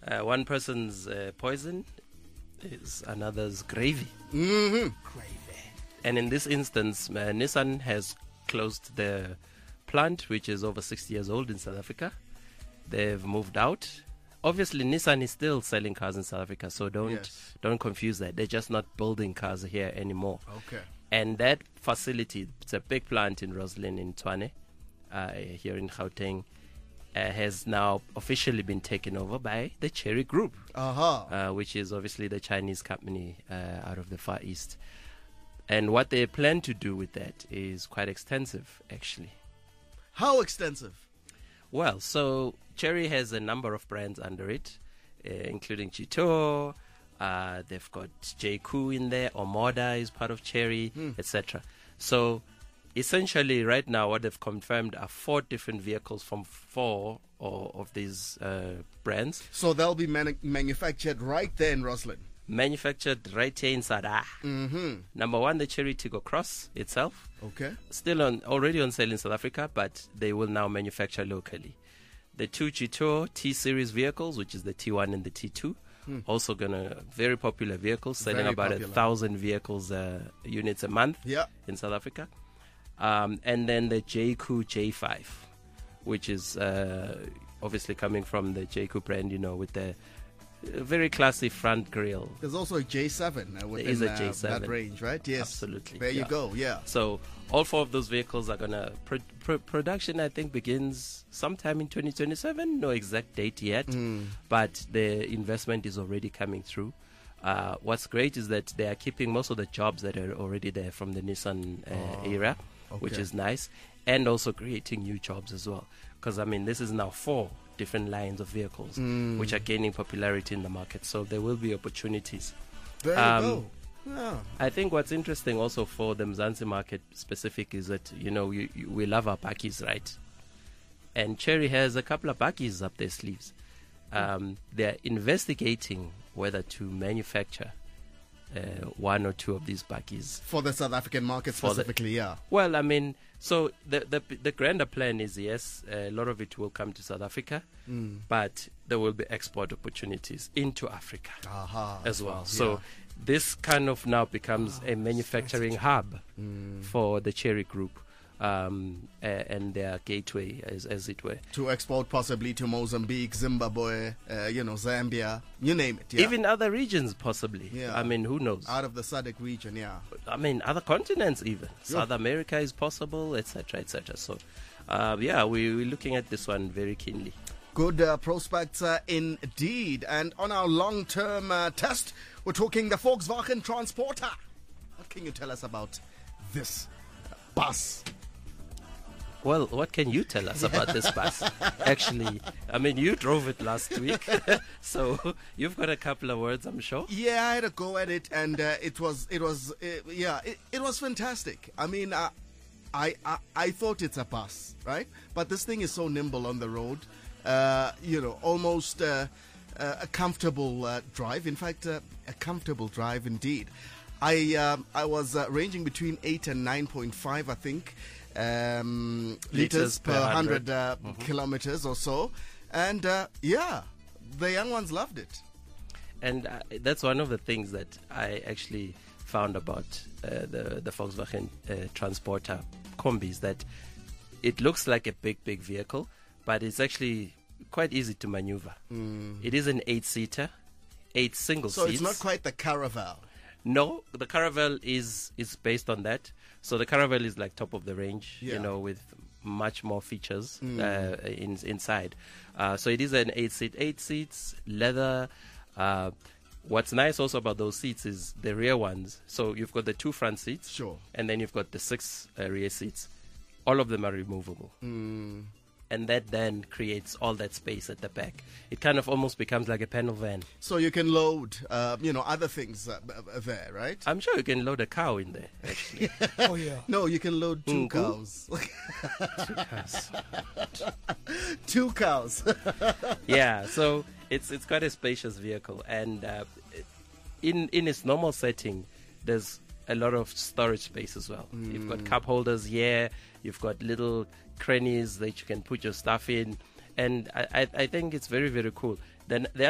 One person's poison is another's gravy. Gravy. And in this instance, Nissan has closed their plant, which is over 60 years old in South Africa. They've moved out. Obviously, Nissan is still selling cars in South Africa, so don't confuse that. They're just not building cars here anymore. Okay. And that facility, it's a big plant in Roslyn in Tshwane, here in Gauteng, has now officially been taken over by the Chery Group, which is obviously the Chinese company out of the Far East. And what they plan to do with that is quite extensive, actually. How extensive? Well, so Chery has a number of brands under it, including Chito. They've got JQ in there. Omoda is part of Chery, etc. So essentially, right now, what they've confirmed are 4 different vehicles from 4 of these brands. So they'll be manufactured right there in Roslyn. Manufactured right here in Sada. Number 1, the Chery Tiggo Cross itself. Okay. Still already on sale in South Africa, but they will now manufacture locally. The 2 Chito T-Series vehicles, which is the T1 and the T2, also very popular vehicles, selling Very about popular. 1,000 vehicles units a month in South Africa. And then the JQ J5, which is obviously coming from the JQ brand, with the very classy front grille. There's also a J7 within There is a J7. that range, right? Yes. Absolutely. There you go, yeah. So all 4 of those vehicles are going to... production, I think, begins sometime in 2027. No exact date yet, but the investment is already coming through. What's great is that they are keeping most of the jobs that are already there from the Nissan era, which is nice, and also creating new jobs as well. Because, this is now 4 different lines of vehicles which are gaining popularity in the market. So there will be opportunities. There you go. Yeah. I think what's interesting also for the Mzansi market specific is that, we love our bakkies, right? And Chery has a couple of bakkies up their sleeves. They're investigating whether to manufacture 1 or 2 of these bakkies. For the South African market specifically, yeah. Well, so the grander plan is, yes, a lot of it will come to South Africa, but there will be export opportunities into Africa as well. So this kind of now becomes a manufacturing hub for the Chery Group and their gateway, as it were. To export possibly to Mozambique, Zimbabwe, Zambia, you name it. Yeah. Even other regions, possibly. Yeah. Who knows? Out of the SADC region, yeah. Other continents even. South America is possible, etc., etc. So, we're looking at this one very keenly. Good prospects indeed. And on our long-term test, we're talking the Volkswagen Transporter. What can you tell us about this bus? Well, what can you tell us about this bus? Actually, you drove it last week, so you've got a couple of words, I'm sure. Yeah, I had a go at it, and it was fantastic. I thought it's a bus, right? But this thing is so nimble on the road. Almost a comfortable drive. In fact, a comfortable drive indeed. I was ranging between 8 and 9.5, I think. Liters per 100 kilometers or so, and the young ones loved it. And that's one of the things that I actually found about the Volkswagen Transporter combis, that it looks like a big vehicle, but it's actually quite easy to maneuver. It is an 8-seater, 8 single seats. So it's not quite the Caravel. No, the Caravel is based on that. So the Caravel is like top of the range, with much more features inside. So it is an 8-seat, 8 seats, leather. What's nice also about those seats is the rear ones. So you've got the 2 front seats, sure, and then you've got the 6 rear seats. All of them are removable. And that then creates all that space at the back. It kind of almost becomes like a panel van. So you can load, other things there, right? I'm sure you can load a cow in there, actually. Oh, yeah. No, you can load 2 cows. 2 cows. 2 cows. Yeah, so it's quite a spacious vehicle. And in its normal setting, there's a lot of storage space as well. You've got cup holders here, you've got little crannies that you can put your stuff in, and I think it's very, very cool. Then the